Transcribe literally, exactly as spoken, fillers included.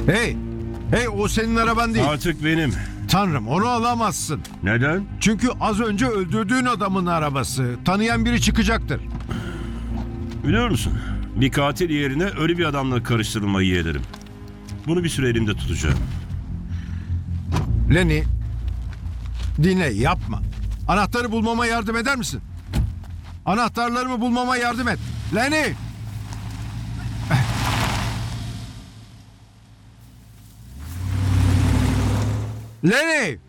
Hey! Hey, o senin araban değil. Artık benim. Tanrım, onu alamazsın. Neden? Çünkü az önce öldürdüğün adamın arabası. Tanıyan biri çıkacaktır. Biliyor musun? Bir katil yerine ölü bir adamla karıştırılmayı yeğlerim. Bunu bir süre elimde tutacağım. Lenny, dinle, yapma. Anahtarı bulmama yardım eder misin? Anahtarlarımı bulmama yardım et. Lenny! Lenny!